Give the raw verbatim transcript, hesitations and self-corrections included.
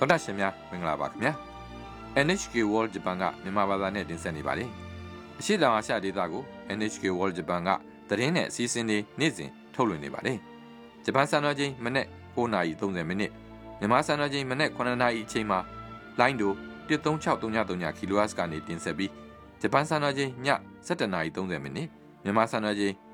တော်တာရှင်များမင်္ဂလာပါခင်ဗျာ N H K World Japan ကမြန်မာဘာသာနဲ့တင်ဆက်နေပါတယ်အရှိတောင်အာရှဒေသကို N H K World Japan ကသတင်းနဲ့အစီအစဉ်တွေနေ့စဉ်ထုတ်လွှင့်နေပါတယ်ဂျပန်စံတော်ချိန်မနေ့၉နာရီ၃၀မိနစ်မြန်မာစံတော်ချိန်မနေ့9နာရီအချိန်မှာလိုင်းဒိုone three six three three kHz ကနေတင်ဆက်ပြီးဂျပန်စံတော်ချိန်ညsevenနာရီ၃၀မိနစ်မြန်မာစံတော်ချိန်